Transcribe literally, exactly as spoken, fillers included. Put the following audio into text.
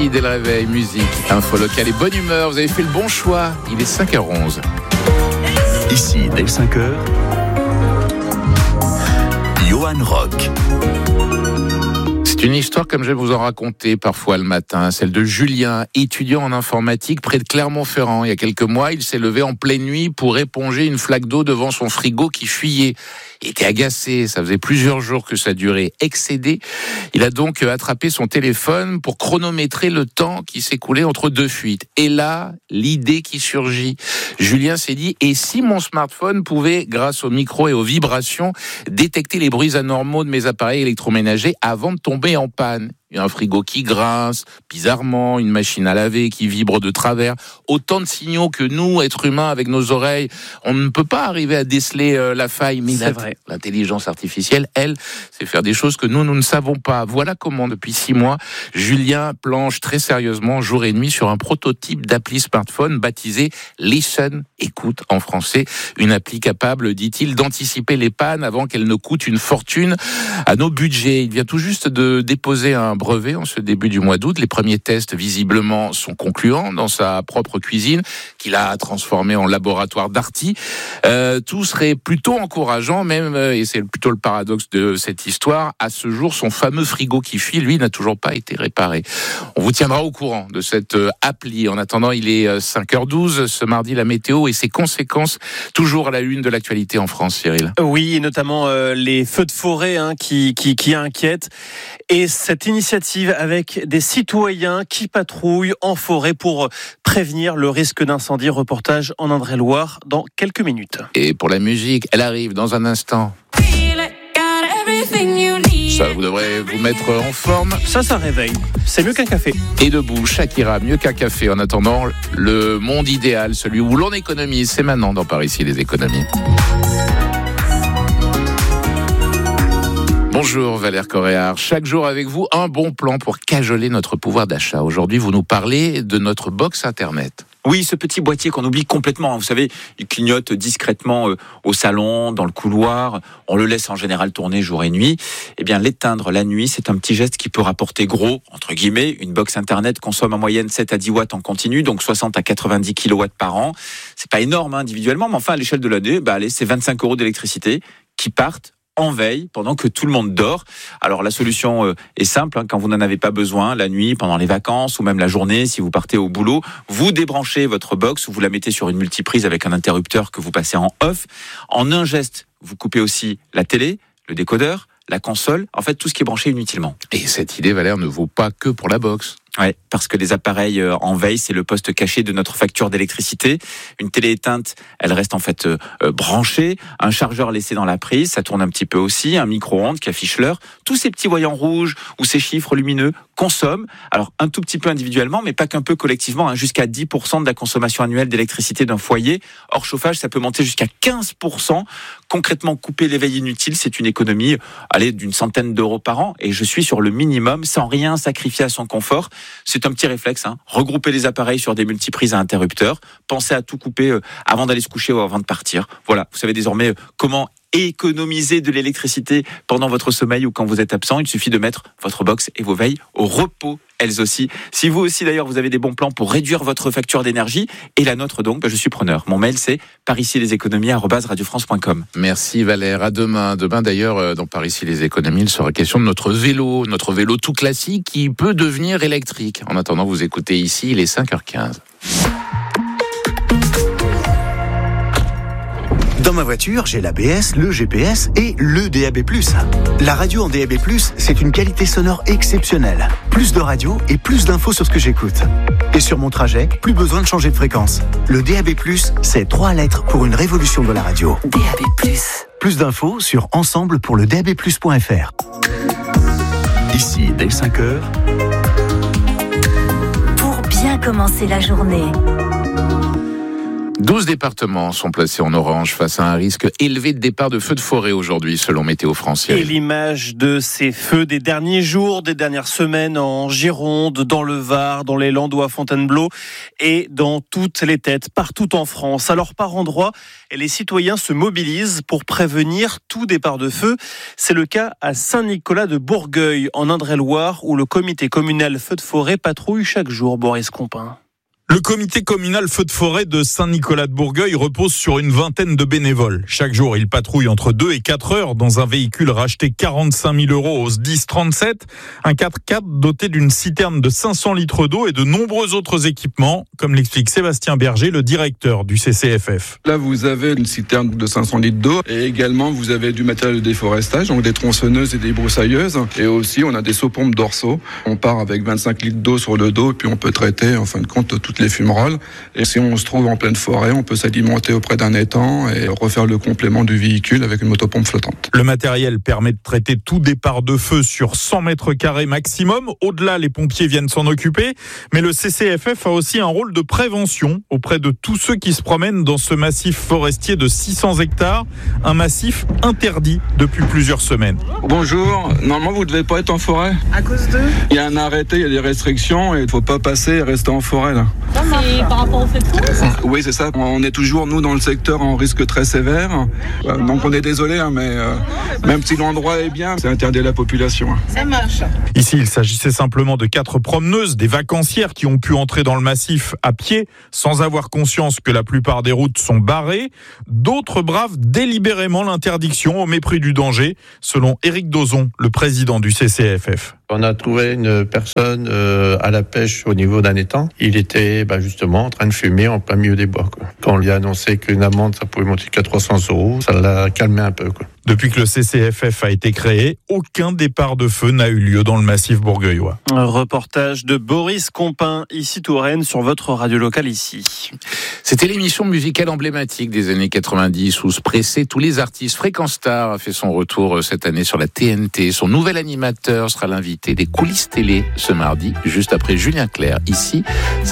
dès le réveil, musique, info locale et bonne humeur. Vous avez fait le bon choix. Il est cinq heures onze. Ici, dès cinq heures, Johan Rock. C'est une histoire comme je vais vous en raconter parfois le matin, celle de Julien, étudiant en informatique près de Clermont-Ferrand. Il y a quelques mois, il s'est levé en pleine nuit pour éponger une flaque d'eau devant son frigo qui fuyait. Il était agacé, ça faisait plusieurs jours que ça durait, excédé. Il a donc attrapé son téléphone pour chronométrer le temps qui s'écoulait entre deux fuites. Et là, l'idée qui surgit. Julien s'est dit, et si mon smartphone pouvait, grâce au micro et aux vibrations, détecter les bruits anormaux de mes appareils électroménagers avant de tomber en panne? Un frigo qui grince, bizarrement, une machine à laver qui vibre de travers. Autant de signaux que nous, êtres humains, avec nos oreilles, on ne peut pas arriver à déceler euh, la faille. Mais la, vrai. L'intelligence artificielle, elle, c'est faire des choses que nous, nous ne savons pas. Voilà comment, depuis six mois, Julien planche très sérieusement, jour et nuit, sur un prototype d'appli smartphone baptisé Listen, écoute en français. Une appli capable, dit-il, d'anticiper les pannes avant qu'elles ne coûtent une fortune à nos budgets. Il vient tout juste de déposer un brevet en ce début du mois d'août. Les premiers tests, visiblement, sont concluants dans sa propre cuisine, qu'il a transformée en laboratoire d'Arty. Euh, tout serait plutôt encourageant, même, et c'est plutôt le paradoxe de cette histoire, à ce jour, son fameux frigo qui fuit, lui, n'a toujours pas été réparé. On vous tiendra au courant de cette appli. En attendant, il est cinq heures douze, ce mardi, la météo et ses conséquences, toujours à la une de l'actualité en France, Cyril. Oui, et notamment euh, les feux de forêt hein, qui, qui, qui inquiètent. Et cette initiative avec des citoyens qui patrouillent en forêt pour prévenir le risque d'incendie. Reportage en Indre-et-Loire dans quelques minutes. Et pour la musique, elle arrive dans un instant. Ça, vous devrez vous mettre en forme. Ça, ça réveille. C'est mieux qu'un café. Et debout, Shakira, mieux qu'un café. En attendant, le monde idéal, celui où l'on économise, c'est maintenant dans Par ici les économies. Bonjour Valère Coréard, chaque jour avec vous, un bon plan pour cajoler notre pouvoir d'achat. Aujourd'hui, vous nous parlez de notre box internet. Oui, ce petit boîtier qu'on oublie complètement. Vous savez, il clignote discrètement euh, au salon, dans le couloir. On le laisse en général tourner jour et nuit. Eh bien, l'éteindre la nuit, c'est un petit geste qui peut rapporter gros, entre guillemets. Une box internet consomme en moyenne sept à dix watts en continu, donc soixante à quatre-vingt-dix kilowatts par an. C'est pas énorme hein, individuellement, mais enfin, à l'échelle de l'année, bah, allez, c'est vingt-cinq euros d'électricité qui partent en veille pendant que tout le monde dort. Alors la solution euh, est simple, hein, quand vous n'en avez pas besoin, la nuit, pendant les vacances ou même la journée, si vous partez au boulot, vous débranchez votre box ou vous la mettez sur une multiprise avec un interrupteur que vous passez en off. En un geste, vous coupez aussi la télé, le décodeur, la console, en fait tout ce qui est branché inutilement. Et cette idée, Valère, ne vaut pas que pour la box. Ouais, parce que les appareils en veille, c'est le poste caché de notre facture d'électricité. Une télé éteinte, elle reste en fait euh, branchée. Un chargeur laissé dans la prise, ça tourne un petit peu aussi. Un micro-ondes qui affiche l'heure. Tous ces petits voyants rouges ou ces chiffres lumineux consomment. Alors un tout petit peu individuellement, mais pas qu'un peu collectivement. Hein, jusqu'à dix pour cent de la consommation annuelle d'électricité d'un foyer. Hors chauffage, ça peut monter jusqu'à quinze pour cent. Concrètement, couper les veilles inutiles, c'est une économie, allez, d'une centaine d'euros par an. Et je suis sur le minimum, sans rien sacrifier à son confort. C'est un petit réflexe, hein. Regrouper les appareils sur des multiprises à interrupteurs, pensez à tout couper euh, avant d'aller se coucher ou avant de partir. Voilà, vous savez désormais euh, comment économiser de l'électricité pendant votre sommeil ou quand vous êtes absent. Il suffit de mettre votre box et vos veilles au repos, elles aussi. Si vous aussi d'ailleurs vous avez des bons plans pour réduire votre facture d'énergie, et la nôtre donc, bah, je suis preneur. Mon mail c'est par ici les économies arobase radio france point com. Merci Valère, à demain. Demain d'ailleurs, dans Par ici les économies, il sera question de notre vélo, notre vélo tout classique qui peut devenir électrique. En attendant, vous écoutez ici, il est cinq heures quinze. Dans ma voiture, j'ai l'A B S, le G P S et le D A B plus. La radio en D A B plus, c'est une qualité sonore exceptionnelle. Plus de radio et plus d'infos sur ce que j'écoute. Et sur mon trajet, plus besoin de changer de fréquence. Le D A B plus, c'est trois lettres pour une révolution de la radio. D A B plus. Plus d'infos sur ensemble pour le d a b plus point f r. Ici, dès cinq heures. Pour bien commencer la journée. douze départements sont placés en orange face à un risque élevé de départ de feux de forêt aujourd'hui, selon Météo France. Et l'image de ces feux des derniers jours, des dernières semaines en Gironde, dans le Var, dans les Landes ou à Fontainebleau et dans toutes les têtes, partout en France. Alors par endroits, les citoyens se mobilisent pour prévenir tout départ de feu. C'est le cas à Saint-Nicolas de Bourgueil, en Indre-et-Loire, où le comité communal feu de forêt patrouille chaque jour. Boris Compin. Le comité communal feu de forêt de Saint-Nicolas de Bourgueil repose sur une vingtaine de bénévoles. Chaque jour, ils patrouillent entre deux et quatre heures dans un véhicule racheté quarante-cinq mille euros au S D I S trente-sept. Un quatre-quatre doté d'une citerne de cinq cents litres d'eau et de nombreux autres équipements, comme l'explique Sébastien Berger, le directeur du C C F F. Là, vous avez une citerne de cinq cents litres d'eau et également, vous avez du matériel de déforestage, donc des tronçonneuses et des broussailleuses. Et aussi, on a des seaux-pompes dorsaux. On part avec vingt-cinq litres d'eau sur le dos et puis on peut traiter, en fin de compte, toutes les fumerolles. Et si on se trouve en pleine forêt, on peut s'alimenter auprès d'un étang et refaire le complément du véhicule avec une motopompe flottante. Le matériel permet de traiter tout départ de feu sur cent mètres carrés maximum. Au-delà, les pompiers viennent s'en occuper. Mais le C C F F a aussi un rôle de prévention auprès de tous ceux qui se promènent dans ce massif forestier de six cents hectares. Un massif interdit depuis plusieurs semaines. Bonjour, normalement vous ne devez pas être en forêt. À cause de ? Il y a un arrêté, il y a des restrictions et il ne faut pas passer et rester en forêt là. C'est par rapport au feu de forêt ? Oui, c'est ça. On est toujours, nous, dans le secteur en risque très sévère. Donc on est désolé, hein, mais euh, même si l'endroit est bien, c'est interdit à la population. Ça marche. Ici, il s'agissait simplement de quatre promeneuses, des vacancières qui ont pu entrer dans le massif à pied sans avoir conscience que la plupart des routes sont barrées. D'autres bravent délibérément l'interdiction au mépris du danger, selon Éric Dozon, le président du C C F F. On a trouvé une personne euh, à la pêche au niveau d'un étang. Il était bah, justement en train de fumer en plein milieu des bois, quoi. Quand on lui a annoncé qu'une amende, ça pouvait monter qu'à trois cents euros, ça l'a calmé un peu, quoi. Depuis que le C C F F a été créé, aucun départ de feu n'a eu lieu dans le massif bourgueillois. Un reportage de Boris Compin, ici Touraine, sur votre radio locale ici. C'était l'émission musicale emblématique des années quatre-vingt-dix où se pressaient tous les artistes. Fréquence Star a fait son retour cette année sur la T N T. Son nouvel animateur sera l'invité des coulisses télé ce mardi, juste après Julien Clerc. Ici,